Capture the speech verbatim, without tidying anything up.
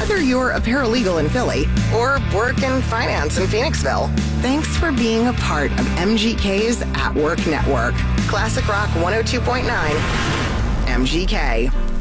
Whether you're a paralegal in Philly or work in finance in Phoenixville, thanks for being a part of M G K's At Work Network. Classic Rock one oh two point nine, M G K.